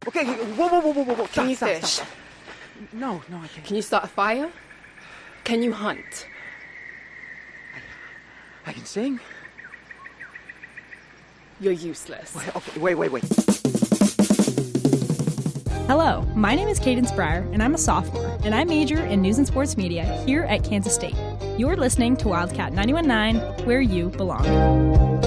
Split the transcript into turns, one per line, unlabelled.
Okay, whoa.
Can you
Stop.
fish?
No, I can't.
Can you start a fire? Can you hunt?
I can sing.
You're useless.
Wait.
Hello, my name is Cadence Breyer, and I'm a sophomore, and I major in news and sports media here at Kansas State. You're listening to Wildcat 91.9, where you belong.